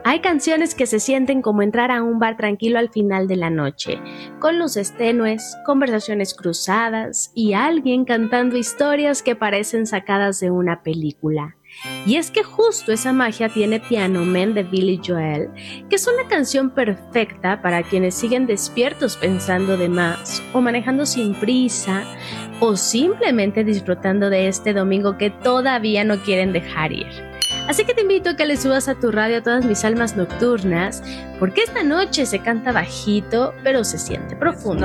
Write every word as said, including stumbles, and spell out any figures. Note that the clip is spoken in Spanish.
Hay canciones que se sienten como entrar a un bar tranquilo al final de la noche, con luces tenues, conversaciones cruzadas y alguien cantando historias que parecen sacadas de una película. Y es que justo esa magia tiene Piano Man de Billy Joel, que es una canción perfecta para quienes siguen despiertos pensando de más, o manejando sin prisa, o simplemente disfrutando de este domingo que todavía no quieren dejar ir. Así que te invito a que le subas a tu radio a todas mis almas nocturnas, porque esta noche se canta bajito, pero se siente profundo.